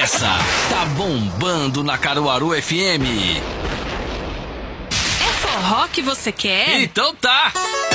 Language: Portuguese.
Essa tá bombando na Caruaru FM. É forró que você quer? Então tá!